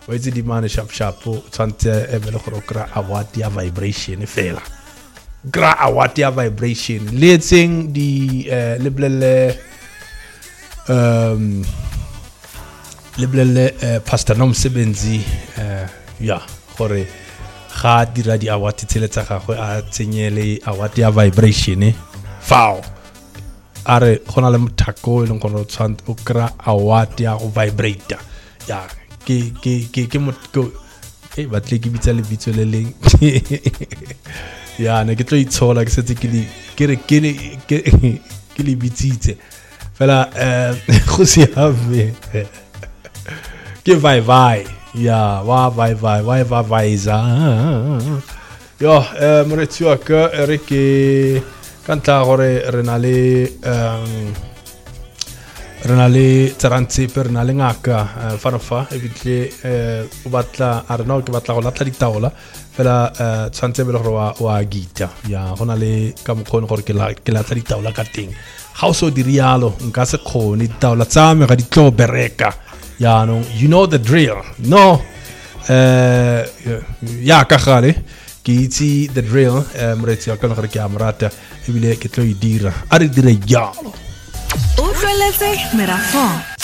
wa itse di mane sharp o tshwantse e bele gore o kra award ya vibration fela gra award ya vibration le etseng di leblele Pastor Nomsebenzi ya gore ga dira di award tseletsa gagwe a tsenyele award ya vibration fao are gona le mothako e leng gore o tshwantse o kra award ya go vibrate ya ke motho batle ke bitsa le bitso le leng ya ne ke tlo itshola ke setse ke le bitsitse fela go siame ke vai ya wa vai za yo moretsi wa ka re ke kanta gore re na le tsarantse per na le ngaka farafa e bitle o batla a rena ke batla go latla ditaola fela tshwantse bele gore wa gita ya gona le ka mokgone gore ke latla ditaola ka teng ga o so di rialo nka se khone ditaola tsa me ga di tlo bereka ya no you know the drill no ya ka gale ke itse the drill moretsi wa ka gore ke amrata e bile ke tlo e dira a re dire jalo Utlweletse Merafon.